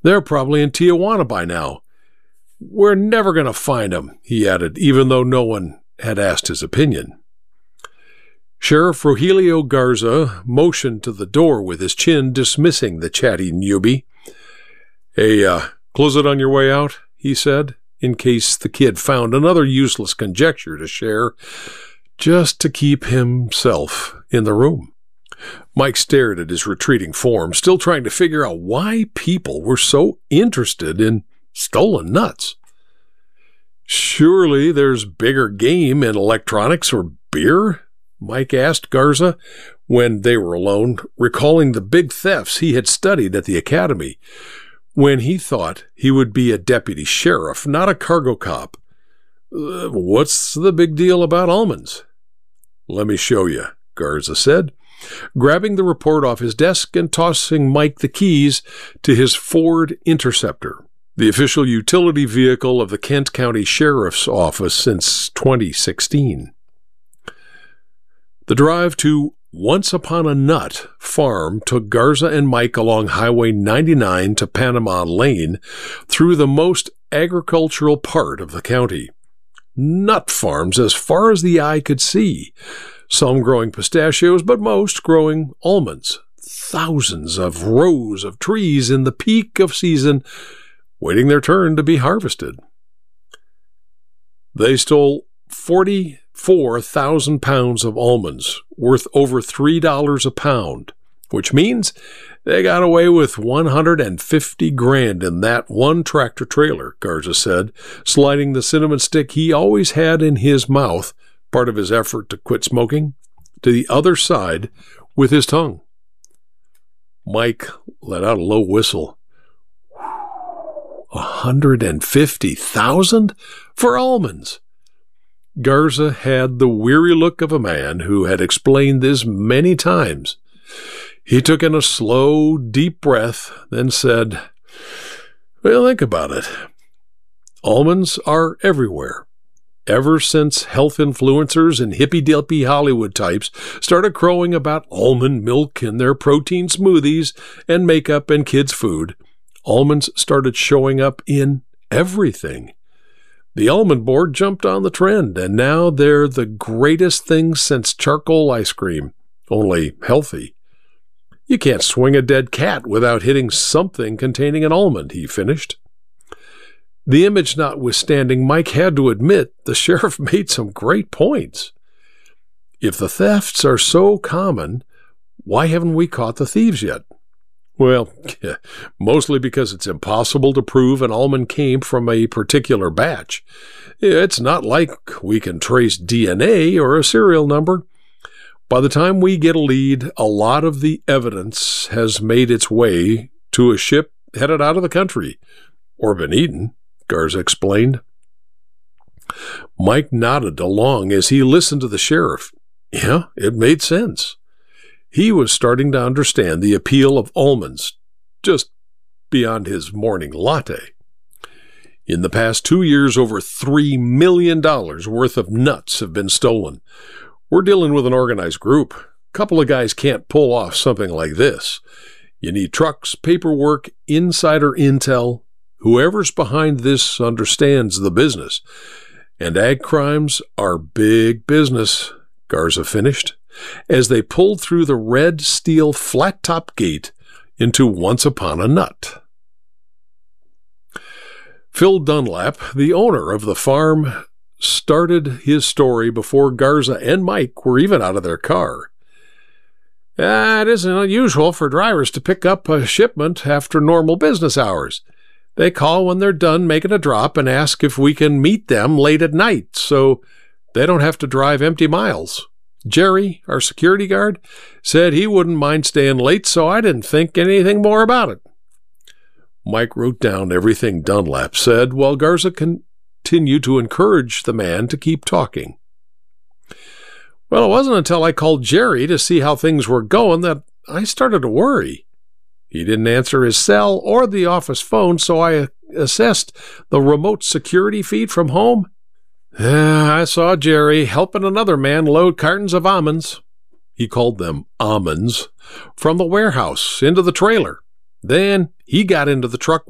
They're probably in Tijuana by now. We're never going to find them," he added, even though no one had asked his opinion. Sheriff Rogelio Garza motioned to the door with his chin, dismissing the chatty newbie. "Hey, close it on your way out," he said, in case the kid found another useless conjecture to share, just to keep himself in the room. Mike stared at his retreating form, still trying to figure out why people were so interested in stolen nuts. "Surely there's bigger game in electronics or beer?" Mike asked Garza when they were alone, recalling the big thefts he had studied at the academy, when he thought he would be a deputy sheriff, not a cargo cop. "What's the big deal about almonds?" "Let me show you," Garza said, grabbing the report off his desk and tossing Mike the keys to his Ford Interceptor, the official utility vehicle of the Kent County Sheriff's Office since 2016. The drive to Once Upon a Nut farm took Garza and Mike along Highway 99 to Panama Lane through the most agricultural part of the county. Nut farms as far as the eye could see, some growing pistachios, but most growing almonds. Thousands of rows of trees in the peak of season, waiting their turn to be harvested. They stole 44,000 pounds of almonds, worth over $3 a pound, which means they got away with $150,000 in that one tractor trailer, Garza said, sliding the cinnamon stick he always had in his mouth, part of his effort to quit smoking, to the other side with his tongue. Mike let out a low whistle. 150,000 for almonds. Garza had the weary look of a man who had explained this many times. He took in a slow, deep breath, then said, "Well, think about it. Almonds are everywhere. Ever since health influencers and hippy-dippy Hollywood types started crowing about almond milk in their protein smoothies and makeup and kids' food, almonds started showing up in everything. The almond board jumped on the trend, and now they're the greatest thing since charcoal ice cream, only healthy. You can't swing a dead cat without hitting something containing an almond," he finished. The image notwithstanding, Mike had to admit the sheriff made some great points. If the thefts are so common, why haven't we caught the thieves yet? Well, mostly because it's impossible to prove an almond came from a particular batch. It's not like we can trace DNA or a serial number. By the time we get a lead, a lot of the evidence has made its way to a ship headed out of the country, or been eaten, Garza explained. Mike nodded along as he listened to the sheriff. Yeah, it made sense. He was starting to understand the appeal of almonds, just beyond his morning latte. In the past 2 years, over $3 million worth of nuts have been stolen. We're dealing with an organized group. A couple of guys can't pull off something like this. You need trucks, paperwork, insider intel. Whoever's behind this understands the business. And ag crimes are big business, Garza finished, as they pulled through the red steel flat-top gate into Once Upon a Nut. Phil Dunlap, the owner of the farm, started his story before Garza and Mike were even out of their car. It isn't unusual for drivers to pick up a shipment after normal business hours. They call when they're done making a drop and ask if we can meet them late at night so they don't have to drive empty miles. Jerry, our security guard, said he wouldn't mind staying late, so I didn't think anything more about it. Mike wrote down everything Dunlap said while Garza continued to encourage the man to keep talking. Well, it wasn't until I called Jerry to see how things were going that I started to worry. He didn't answer his cell or the office phone, so I assessed the remote security feed from home. I saw Jerry helping another man load cartons of almonds. He called them almonds, from the warehouse into the trailer. Then he got into the truck